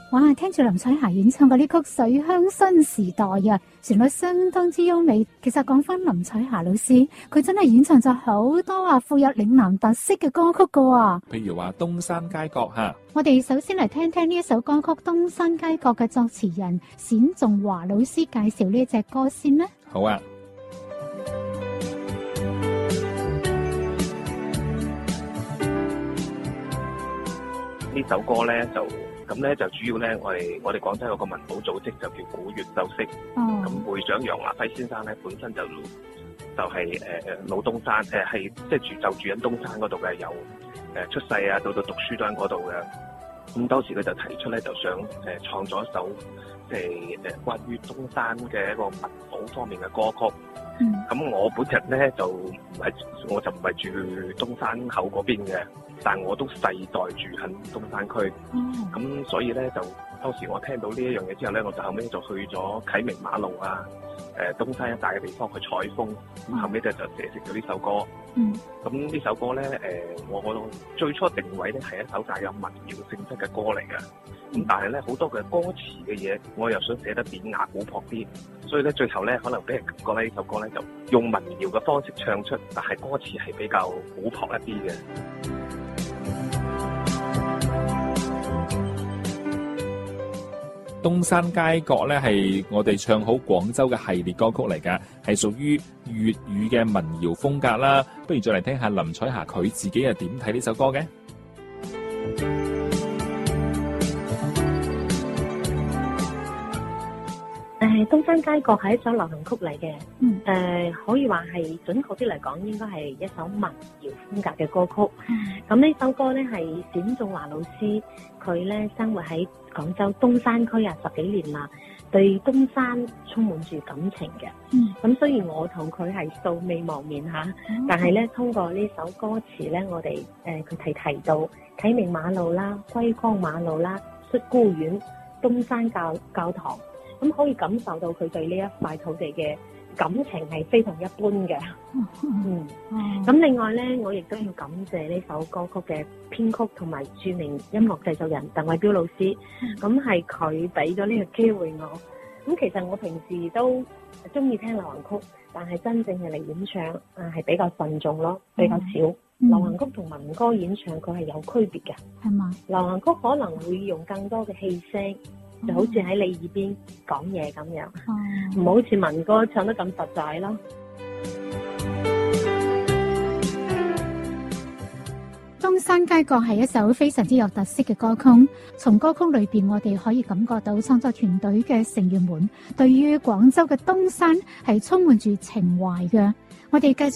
哇！聽住林彩霞演唱嘅呢曲《水鄉新時代》啊，旋律相當之優美。其實講翻林彩霞老師，佢真係演唱咗好多富有嶺南特色嘅歌曲噶喎。 譬如話東山街角吓， 我哋首先嚟聽聽呢一首歌曲《東山街角》嘅作詞人冼仲華老師介紹呢隻歌先啦。 好啊。 呢首歌咧就主要咧，我哋廣州有個文保組織就叫古粵秀色。咁會長楊華輝先生咧本身就係老東山，係即係住喺東山嗰度嘅，由出世啊到讀書都喺嗰度嘅。咁當時佢就提出咧，就想創作一首即係關於東山嘅一個文保方面嘅歌曲。咁我本人咧我就唔係住東山口嗰邊嘅，但我都世代住喺東山區。咁所以咧就當時我聽到呢一樣嘢之後咧，我就後尾就去咗啟明馬路啊，東山一帶嘅地方去採風。咁後尾就寫成咗呢首歌。咁呢首歌咧，我最初定位咧係一首帶有民謠性質嘅歌嚟嘅。咁但係咧好多嘅歌詞嘅嘢，我又想寫得典雅古樸啲，所以咧最後咧可能俾人感覺咧呢首歌咧就用民謠嘅方式唱出，但係歌詞係比較古樸一啲嘅。 東山街角咧係我哋唱好廣州嘅系列歌曲嚟㗎，係屬於粵語嘅民謠風格啦。不如再嚟聽下林彩霞佢自己係點睇呢首歌嘅。 東山街角係一首流行曲嚟嘅。可以話係準確啲嚟講，應該係一首民謠風格嘅歌曲。咁呢首歌咧係冼仲華老師，佢咧生活喺廣州東山區10幾年啦，對東山充滿住感情嘅。咁雖然我同佢係素未謀面吓，但係咧通過呢首歌詞咧，我哋佢提到啟明馬路啦、歸光馬路啦、恤孤苑、東山教堂。咁可以感受到佢對呢一塊土地嘅感情係非常一般嘅。咁另外咧，我亦都要感謝呢首歌曲嘅編曲同埋著名音樂製作人鄧偉彪老師。咁係佢俾咗呢個機會我。咁其實我平時都中意聽流行曲，但係真正係嚟演唱係比較慎重咯，比較少。流行曲同民歌演唱佢係有區別嘅， 係嘛？ 流行曲可能會用更多嘅氣聲。就好似喺你耳邊講嘢咁樣，唔好似民歌唱得咁實在咯。 東山街角係一首非常之有特色嘅歌曲，從歌曲裏邊我哋可以感覺到創作團隊嘅成員們對於廣州嘅東山係充滿住情懷嘅。我哋繼續